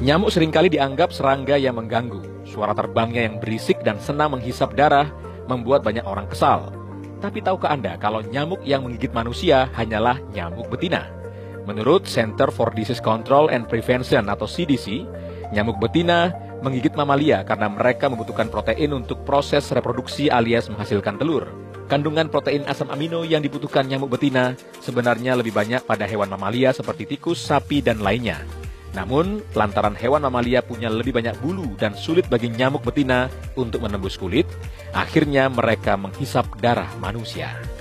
Nyamuk seringkali dianggap serangga yang mengganggu. Suara terbangnya yang berisik dan senang menghisap darah membuat banyak orang kesal. Tapi tahukah Anda kalau nyamuk yang menggigit manusia hanyalah nyamuk betina? Menurut Center for Disease Control and Prevention atau CDC, nyamuk betina menggigit mamalia karena mereka membutuhkan protein untuk proses reproduksi alias menghasilkan telur. Kandungan protein asam amino yang dibutuhkan nyamuk betina sebenarnya lebih banyak pada hewan mamalia seperti tikus, sapi, dan lainnya. Namun, lantaran hewan mamalia punya lebih banyak bulu dan sulit bagi nyamuk betina untuk menembus kulit, akhirnya mereka menghisap darah manusia.